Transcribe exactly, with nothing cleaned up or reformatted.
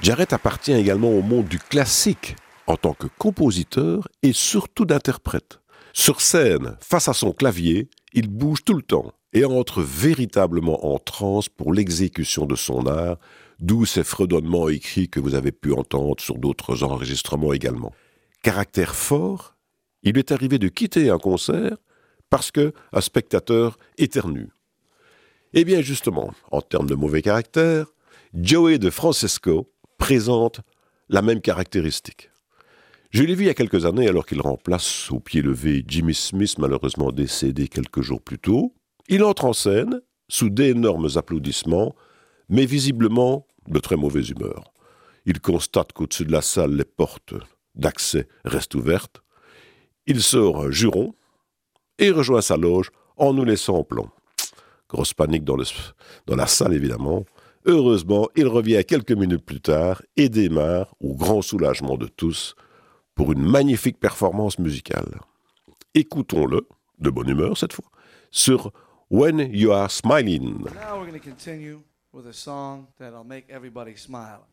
Jarrett appartient également au monde du classique en tant que compositeur et surtout d'interprète. Sur scène, face à son clavier, il bouge tout le temps et entre véritablement en transe pour l'exécution de son art, d'où ces fredonnements écrits que vous avez pu entendre sur d'autres enregistrements également. Caractère fort, il est arrivé de quitter un concert parce qu'un spectateur éternue. Eh bien justement, en termes de mauvais caractère, Joey DeFrancesco présente la même caractéristique. Je l'ai vu il y a quelques années alors qu'il remplace au pied levé Jimmy Smith, malheureusement décédé quelques jours plus tôt. Il entre en scène sous d'énormes applaudissements, mais visiblement de très mauvaise humeur. Il constate qu'au-dessus de la salle, les portes d'accès restent ouvertes. Il sort un juron et rejoint sa loge en nous laissant en plan. Grosse panique dans, le, dans la salle, évidemment. Heureusement, il revient quelques minutes plus tard et démarre, au grand soulagement de tous, pour une magnifique performance musicale. Écoutons-le, de bonne humeur cette fois, sur When You Are Smiling. Now we're going to continue with a song that'll make everybody smile.